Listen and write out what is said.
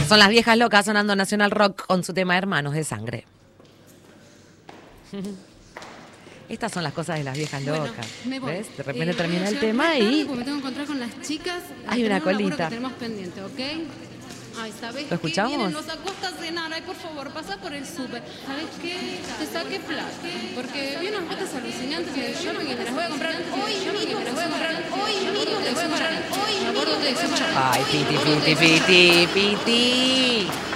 Son las viejas locas sonando Nacional Rock con su tema Hermanos de Sangre. Estas son las cosas de las viejas locas. Me voy. ¿Ves? De repente termina el tema y me tengo que encontrar con las chicas. hay una colita. Que tenemos pendiente, ¿ok? Ay, ¿sabes ¿Lo escuchamos? qué? Vienen los acostas a cenar. Ay, por favor, pasa por el súper. ¿Sabes qué? Te saqué plata. Porque vi unas botas alucinantes en el shopping y me las voy a comprar hoy mismo. Me las voy a comprar hoy mismo. Me las voy a comprar hoy mismo. Ay, Piti, Piti, Piti, Piti.